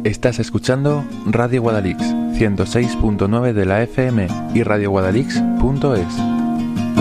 Estás escuchando Radio Guadalix 106.9 de la FM y radioguadalix.es.